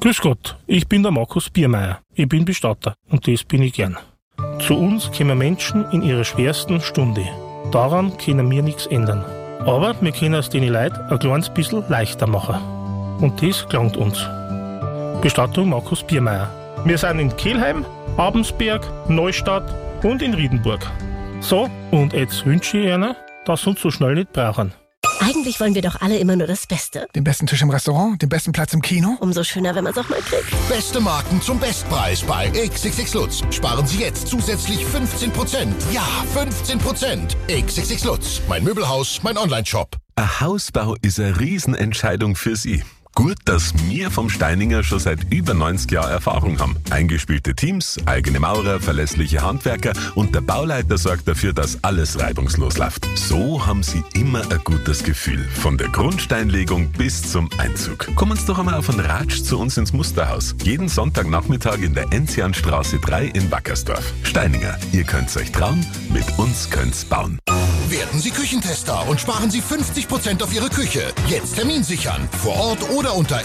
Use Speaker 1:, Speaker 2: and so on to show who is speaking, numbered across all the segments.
Speaker 1: Grüß Gott, ich bin der Markus Biermeier. Ich bin Bestatter und das bin ich gern. Zu uns kommen Menschen in ihrer schwersten Stunde. Daran können wir nichts ändern. Aber wir können es den Leuten ein kleines bisschen leichter machen. Und das gelangt uns. Bestattung Markus Biermeier. Wir sind in Kelheim, Abensberg, Neustadt und in Riedenburg. So, und jetzt wünsche ich Ihnen, dass Sie uns so schnell nicht brauchen.
Speaker 2: Eigentlich wollen wir doch alle immer nur das Beste.
Speaker 3: Den besten Tisch im Restaurant, den besten Platz im Kino.
Speaker 2: Umso schöner, wenn man es auch mal kriegt.
Speaker 4: Beste Marken zum Bestpreis bei XXX Lutz. Sparen Sie jetzt zusätzlich 15%. Ja, 15%. XXX Lutz. Mein Möbelhaus, mein Onlineshop.
Speaker 5: Ein Hausbau ist eine Riesenentscheidung für Sie. Gut, dass wir vom Steininger schon seit über 90 Jahren Erfahrung haben. Eingespielte Teams, eigene Maurer, verlässliche Handwerker und der Bauleiter sorgt dafür, dass alles reibungslos läuft. So haben Sie immer ein gutes Gefühl. Von der Grundsteinlegung bis zum Einzug. Kommen Sie doch einmal auf einen Ratsch zu uns ins Musterhaus. Jeden Sonntagnachmittag in der Enzianstraße 3 in Wackersdorf. Steininger, ihr könnt's euch trauen, mit uns könnt's bauen.
Speaker 4: Werden Sie Küchentester und sparen Sie 50% auf Ihre Küche. Jetzt Termin sichern. Vor Ort oder unter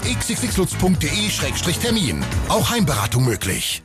Speaker 4: xxxlutz.de/termin. Auch Heimberatung möglich.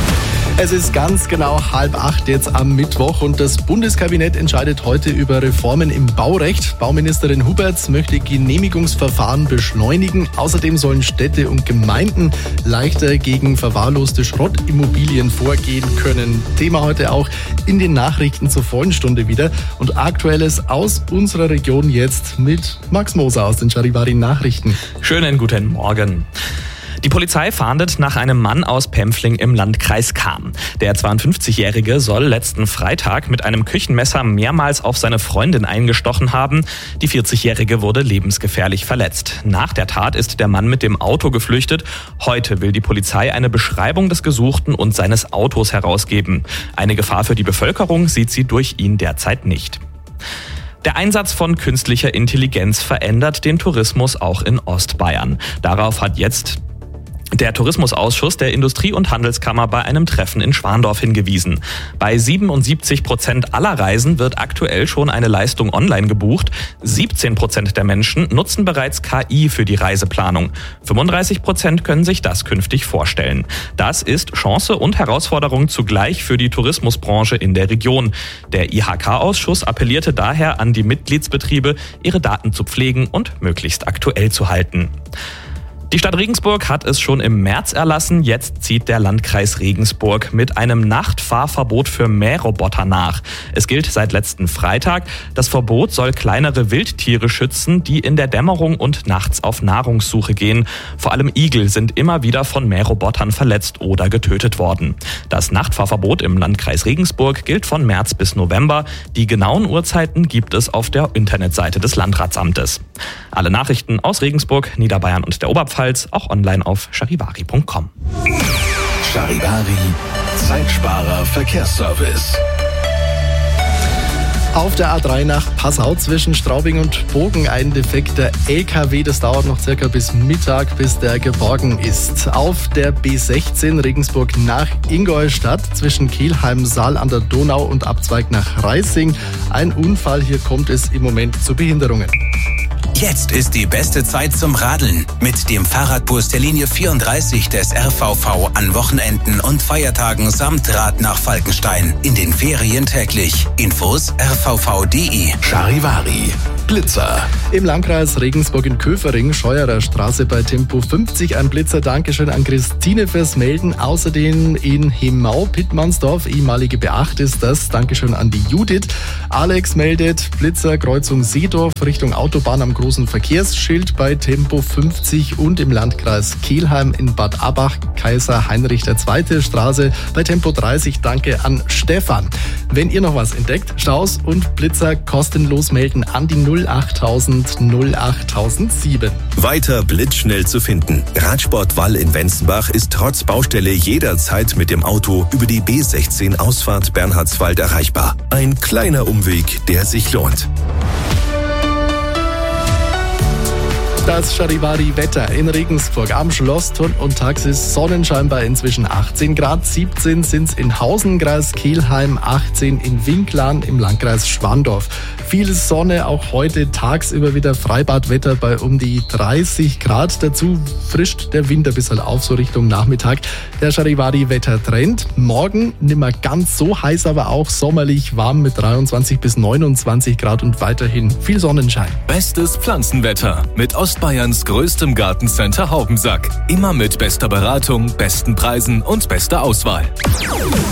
Speaker 6: Es ist ganz genau 7:30 jetzt am Mittwoch und das Bundeskabinett entscheidet heute über Reformen im Baurecht. Bauministerin Huberts möchte Genehmigungsverfahren beschleunigen. Außerdem sollen Städte und Gemeinden leichter gegen verwahrloste Schrottimmobilien vorgehen können. Thema heute auch in den Nachrichten zur vollen Stunde wieder. Und Aktuelles aus unserer Region jetzt mit Max Moser aus den Charivari Nachrichten.
Speaker 7: Schönen guten Morgen. Die Polizei fahndet nach einem Mann aus Pempfling im Landkreis Cham. Der 52-Jährige soll letzten Freitag mit einem Küchenmesser mehrmals auf seine Freundin eingestochen haben. Die 40-Jährige wurde lebensgefährlich verletzt. Nach der Tat ist der Mann mit dem Auto geflüchtet. Heute will die Polizei eine Beschreibung des Gesuchten und seines Autos herausgeben. Eine Gefahr für die Bevölkerung sieht sie durch ihn derzeit nicht. Der Einsatz von künstlicher Intelligenz verändert den Tourismus auch in Ostbayern. Darauf hat jetzt der Tourismusausschuss der Industrie- und Handelskammer bei einem Treffen in Schwandorf hingewiesen. Bei 77% aller Reisen wird aktuell schon eine Leistung online gebucht. 17% der Menschen nutzen bereits KI für die Reiseplanung. 35% können sich das künftig vorstellen. Das ist Chance und Herausforderung zugleich für die Tourismusbranche in der Region. Der IHK-Ausschuss appellierte daher an die Mitgliedsbetriebe, ihre Daten zu pflegen und möglichst aktuell zu halten. Die Stadt Regensburg hat es schon im März erlassen, jetzt zieht der Landkreis Regensburg mit einem Nachtfahrverbot für Mähroboter nach. Es gilt seit letzten Freitag. Das Verbot soll kleinere Wildtiere schützen, die in der Dämmerung und nachts auf Nahrungssuche gehen. Vor allem Igel sind immer wieder von Mährobotern verletzt oder getötet worden. Das Nachtfahrverbot im Landkreis Regensburg gilt von März bis November. Die genauen Uhrzeiten gibt es auf der Internetseite des Landratsamtes. Alle Nachrichten aus Regensburg, Niederbayern und der Oberpfalz auch online auf charivari.com.
Speaker 5: Charivari, Zeitsparer Verkehrsservice.
Speaker 6: Auf der A3 nach Passau zwischen Straubing und Bogen ein defekter LKW. Das dauert noch circa bis Mittag, bis der geborgen ist. Auf der B16 Regensburg nach Ingolstadt zwischen Kelheim, Saal an der Donau und Abzweig nach Reising. Ein Unfall, hier kommt es im Moment zu Behinderungen.
Speaker 8: Jetzt ist die beste Zeit zum Radeln. Mit dem Fahrradbus der Linie 34 des RVV an Wochenenden und Feiertagen samt Rad nach Falkenstein. In den Ferien täglich. Infos rvv.de.
Speaker 5: Charivari, Blitzer.
Speaker 6: Im Landkreis Regensburg in Köfering, Scheuerer Straße bei Tempo 50 ein Blitzer. Dankeschön an Christine fürs Melden. Außerdem in Hemau, Pittmannsdorf, ehemalige B8 ist das. Dankeschön an die Judith. Alex meldet Blitzer, Kreuzung Seedorf Richtung Autobahn am großen Verkehrsschild bei Tempo 50 und im Landkreis Kelheim in Bad Abach, Kaiser Heinrich II. Straße bei Tempo 30. Danke an Stefan. Wenn ihr noch was entdeckt, Staus und Blitzer kostenlos melden an die 08000 08007.
Speaker 9: Weiter blitzschnell zu finden. Radsport Wall in Wenzenbach ist trotz Baustelle jederzeit mit dem Auto über die B16 Ausfahrt Bernhardswald erreichbar. Ein kleiner Umweg, der sich lohnt.
Speaker 6: Das Charivari-Wetter in Regensburg am Schlossturm und tags Sonnenschein bei inzwischen 18 Grad. 17 sind es in Hausen, Kreis Kelheim, 18 in Winklarn im Landkreis Schwandorf. Viel Sonne, auch heute tagsüber wieder Freibadwetter bei um die 30 Grad. Dazu frischt der Wind ein bisschen auf, so Richtung Nachmittag. Der Charivari-Wetter-Trend. Morgen nimmer ganz so heiß, aber auch sommerlich warm mit 23 bis 29 Grad und weiterhin viel Sonnenschein.
Speaker 10: Bestes Pflanzenwetter mit Ostbayerns größtem Gartencenter Haubensack. Immer mit bester Beratung, besten Preisen und bester Auswahl.